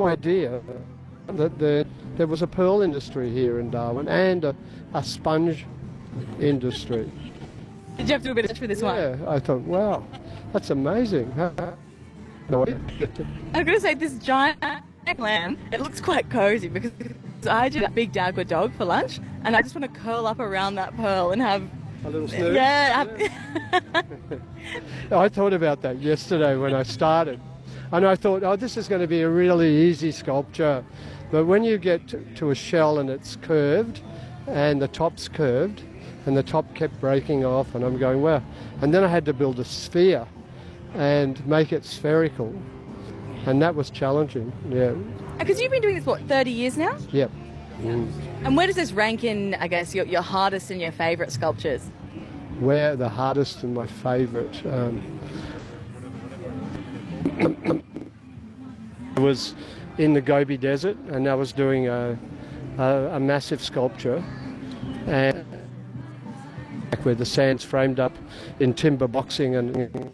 no idea that there was a pearl industry here in Darwin and a sponge industry. Did you have to do a bit of research for this one? Yeah, I thought, wow, that's amazing. No idea. I've got to say, this giant lamb, it looks quite cosy because I did a big Dagwa dog for lunch and I just want to curl up around that pearl and have A little snooze? Yeah. I thought about that yesterday when I started. And I thought, oh, this is going to be a really easy sculpture. But when you get to a shell and it's curved, and the top's curved, and the top kept breaking off, and I'm going, well. And then I had to build a sphere and make it spherical. And that was challenging, yeah. Because you've been doing this, what, 30 years now? Yep. Mm. And where does this rank in, I guess, your hardest and your favourite sculptures? Where the hardest and my favourite. I was in the Gobi Desert and I was doing a massive sculpture and where the sand's framed up in timber boxing and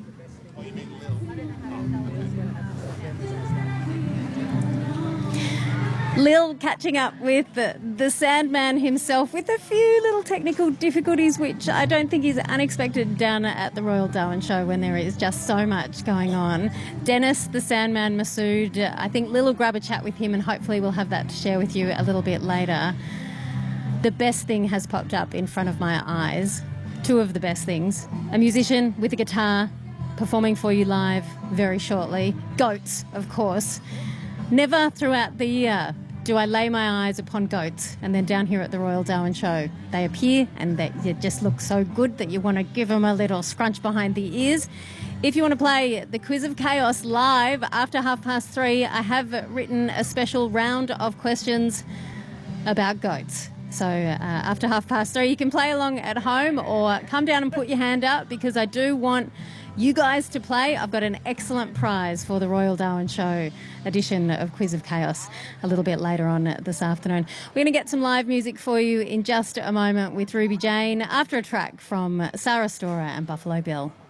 Lil catching up with the Sandman himself with a few little technical difficulties, which I don't think is unexpected down at the Royal Darwin Show when there is just so much going on. Dennis, the Sandman Masood, I think Lil will grab a chat with him and hopefully we'll have that to share with you a little bit later. The best thing has popped up in front of my eyes. Two of the best things. A musician with a guitar performing for you live very shortly. Goats, of course. Never throughout the year do I lay my eyes upon goats, and then down here at the Royal Darwin Show they appear and they just look so good that you want to give them a little scrunch behind the ears. If you want to play the Quiz of Chaos live after 3:30, I have written a special round of questions about goats. So after 3:30 you can play along at home or come down and put your hand up because I do want you guys to play. I've got an excellent prize for the Royal Darwin Show edition of Quiz of Chaos a little bit later on this afternoon. We're going to get some live music for you in just a moment with Ruby Jane after a track from Sarah Storer and Buffalo Bill.